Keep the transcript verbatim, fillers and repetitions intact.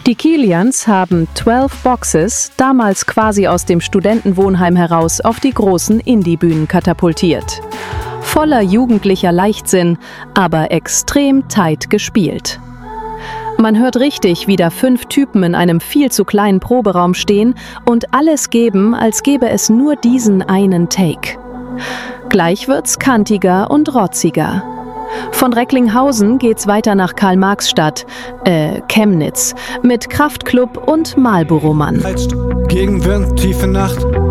Die Kilians haben zwölf Boxes, damals quasi aus dem Studentenwohnheim heraus, auf die großen Indie-Bühnen katapultiert. Voller jugendlicher Leichtsinn, aber extrem tight gespielt. Man hört richtig, wie da fünf Typen in einem viel zu kleinen Proberaum stehen und alles geben, als gäbe es nur diesen einen Take. Gleich wird's kantiger und rotziger. Von Recklinghausen geht's weiter nach Karl-Marx-Stadt, äh, Chemnitz, mit Kraftklub und Marlboro-Mann. Gegenwind, tiefe Nacht,